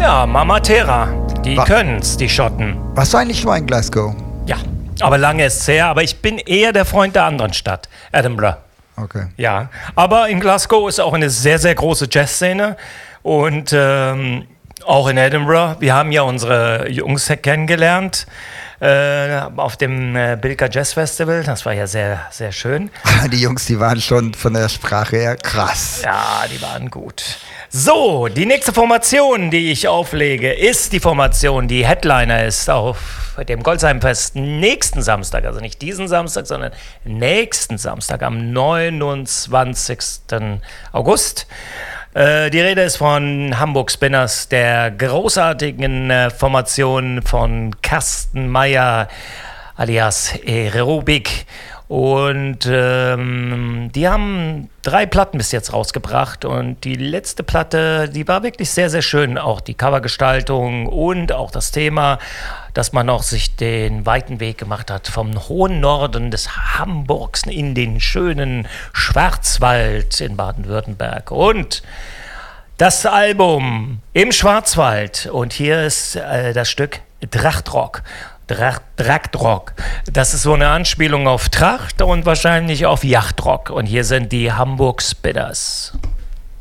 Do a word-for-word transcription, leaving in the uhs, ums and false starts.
Ja, Mama Terra. Die Wa- können's, die Schotten. Warst du eigentlich schon mal in Glasgow? Ja, aber lange ist's her. Aber ich bin eher der Freund der anderen Stadt, Edinburgh. Okay. Ja, aber in Glasgow ist auch eine sehr, sehr große Jazzszene. Und ähm, auch in Edinburgh. Wir haben ja unsere Jungs kennengelernt äh, auf dem äh, Bilka Jazz Festival. Das war ja sehr, sehr schön. Die Jungs, die waren schon von der Sprache her krass. Ja, die waren gut. So, die nächste Formation, die ich auflege, ist die Formation, die Headliner ist auf dem Goldsheim-Fest nächsten Samstag, also nicht diesen Samstag, sondern nächsten Samstag am neunundzwanzigsten August. Äh, die Rede ist von Hamburg Spinners, der großartigen äh, Formation von Carsten Meyer alias Aerobik. Und ähm, die haben drei Platten bis jetzt rausgebracht und die letzte Platte, die war wirklich sehr, sehr schön. Auch die Covergestaltung und auch das Thema, dass man auch sich den weiten Weg gemacht hat vom hohen Norden des Hamburgs in den schönen Schwarzwald in Baden-Württemberg. Und das Album im Schwarzwald. Und hier ist äh, das Stück Trachtrock. Trachtrock. Das ist so eine Anspielung auf Tracht und wahrscheinlich auf Yachtrock. Und hier sind die Hamburg Spinners.